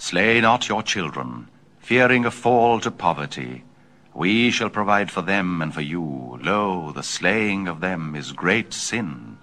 Slay not your children, fearing a fall to poverty. We shall provide for them and for you. Lo, the slaying of them is great sin.